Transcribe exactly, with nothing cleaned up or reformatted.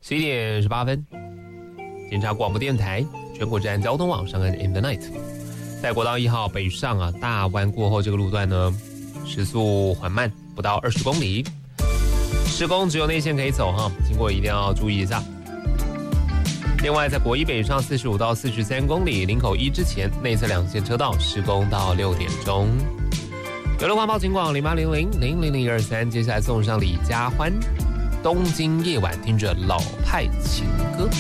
十一点十八分，检察广播电台全国治安交通网上岸 In the Night， 在国道一号北上啊，大弯过后这个路段呢，时速缓慢，不到二十公里。施工只有内线可以走哈，经过一定要注意一下。另外，在国一北上四十五到四十三公里，林口一之前内侧两线车道施工到六点钟。有路况报警广零八零零零零零二三，接下来送上李佳欢《东京夜晚》，听着老派情歌。